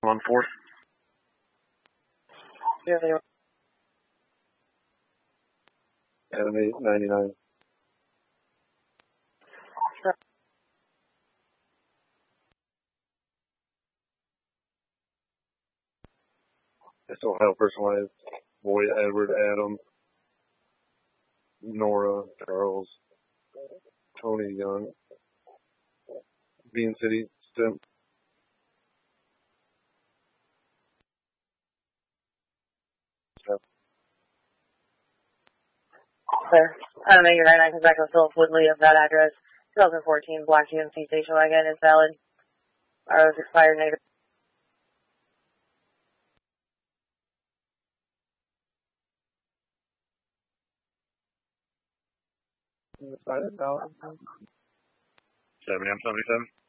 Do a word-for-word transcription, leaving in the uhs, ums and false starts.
On fourth. Yeah, they Adam eight ninety-nine. Sure. I still have personalized. Boyd, Edward, Adam, Nora, Charles, Tony Young, Bean City, Stimp. Clear. Um, eight nine nine comes back with Philip Woodley of that address. twenty fourteen Black G M C station wagon is valid. R O's expired negative. Seventy, I'm seventy-seven.